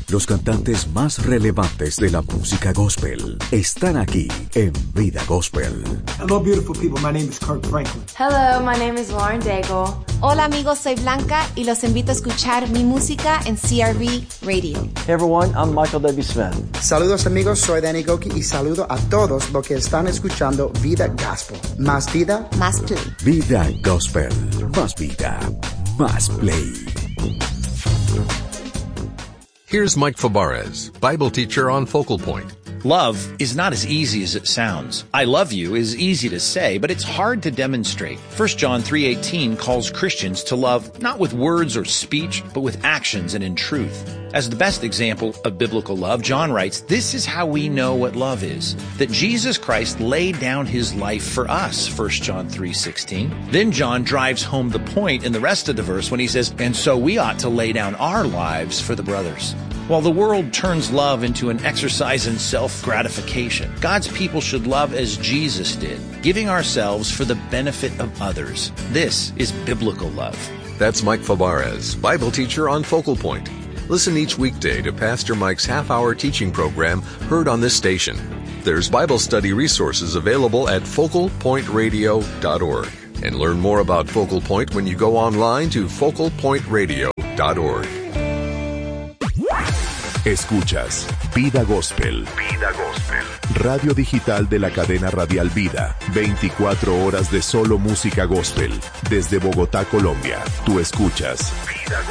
Los cantantes más relevantes de la música gospel están aquí en Vida Gospel. Hello, beautiful people. My name is Kirk Franklin. Hello, my name is Lauren Daigle. Hola amigos, soy Blanca y los invito a escuchar mi música en CRV Radio. Hey everyone, I'm Michael W. Smith. Saludos amigos, soy Danny Goki y saludo a todos los que están escuchando Vida Gospel. Más vida, más play. Vida Gospel. Más vida, más play. Here's Mike Fabarez, Bible teacher on Focal Point. Love is not as easy as it sounds. I love you is easy to say, but it's hard to demonstrate. 1 John 3:18 calls Christians to love not with words or speech, but with actions and in truth. As the best example of biblical love, John writes, "This is how we know what love is, that Jesus Christ laid down his life for us," 1 John 3:16. Then John drives home the point in the rest of the verse when he says, "And so we ought to lay down our lives for the brothers." While the world turns love into an exercise in self-gratification, God's people should love as Jesus did, giving ourselves for the benefit of others. This is biblical love. That's Mike Fabarez, Bible teacher on Focal Point. Listen each weekday to Pastor Mike's half-hour teaching program heard on this station. There's Bible study resources available at focalpointradio.org. And learn more about Focal Point when you go online to focalpointradio.org. Escuchas Vida Gospel. Vida Gospel. Radio digital de la cadena radial Vida. 24 horas de solo música gospel. Desde Bogotá, Colombia. Tú escuchas Vida Gospel.